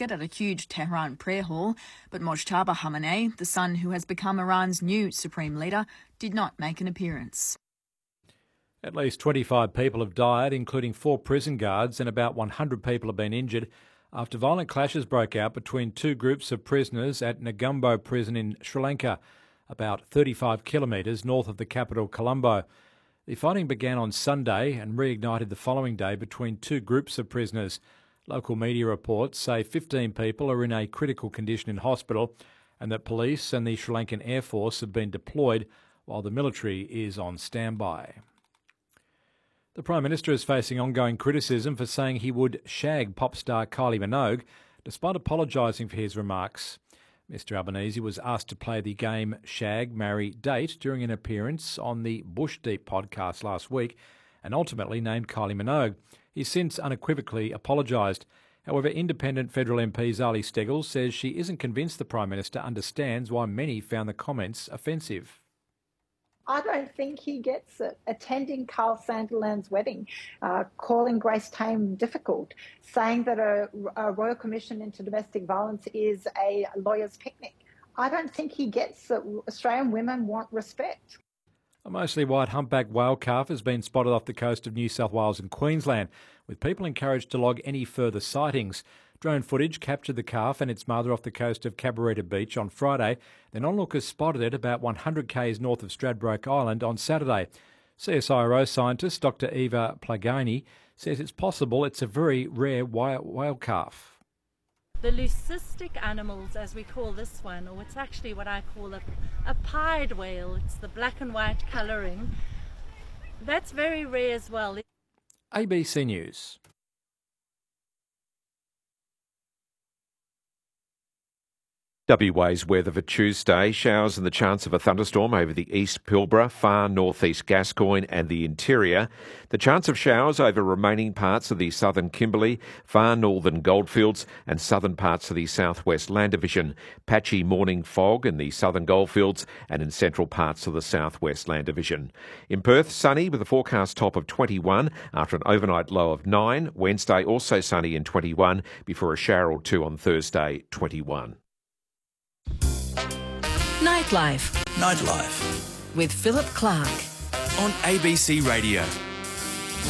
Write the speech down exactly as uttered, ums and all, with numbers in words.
casket at a huge Tehran prayer hall, but Mojtaba Khamenei, the son who has become Iran's new supreme leader, did not make an appearance. At least twenty-five people have died, including four prison guards, and about one hundred people have been injured after violent clashes broke out between two groups of prisoners at Negombo prison in Sri Lanka, about thirty-five kilometres north of the capital, Colombo. The fighting began on Sunday and reignited the following day between two groups of prisoners. Local media reports say fifteen people are in a critical condition in hospital and that police and the Sri Lankan Air Force have been deployed while the military is on standby. The Prime Minister is facing ongoing criticism for saying he would shag pop star Kylie Minogue, despite apologising for his remarks. Mister Albanese was asked to play the game Shag, Marry, Date during an appearance on the Bush Deep podcast last week and ultimately named Kylie Minogue. He's since unequivocally apologised. However, independent federal M P Zali Steggall says she isn't convinced the Prime Minister understands why many found the comments offensive. I don't think he gets it. Attending Carl Sanderland's wedding, uh, calling Grace Tame difficult, saying that a, a Royal Commission into Domestic Violence is a lawyer's picnic. I don't think he gets that Australian women want respect. A mostly white humpback whale calf has been spotted off the coast of New South Wales and Queensland, with people encouraged to log any further sightings. Drone footage captured the calf and its mother off the coast of Cabarita Beach on Friday. Then onlookers spotted it about one hundred k's north of Stradbroke Island on Saturday. C S I R O scientist Doctor Eva Plagani says it's possible it's a very rare whale calf. The leucistic animals, as we call this one, or it's actually what I call a, a pied whale, it's the black and white colouring, that's very rare as well. A B C News. W A's weather for Tuesday. Showers and the chance of a thunderstorm over the East Pilbara, far northeast Gascoyne and the interior. The chance of showers over remaining parts of the southern Kimberley, far northern Goldfields and southern parts of the southwest Land Division. Patchy morning fog in the southern Goldfields and in central parts of the southwest Land Division. In Perth, sunny with a forecast top of twenty-one after an overnight low of nine. Wednesday also sunny in twenty-one before a shower or two on Thursday, twenty-one. Nightlife. Nightlife. With Philip Clark. On A B C Radio.